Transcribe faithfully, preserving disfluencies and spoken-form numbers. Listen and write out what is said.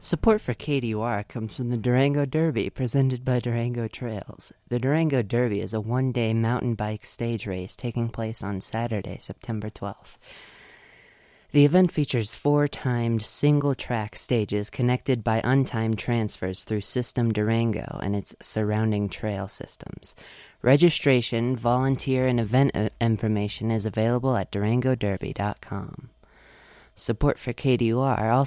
Support for K D U R comes from the Durango Derby, presented by Durango Trails. The Durango Derby is a one-day mountain bike stage race taking place on Saturday, September twelfth. The event features four timed single-track stages connected by untimed transfers through System Durango and its surrounding trail systems. Registration, volunteer, and event information is available at durango derby dot com. Support for K D U R also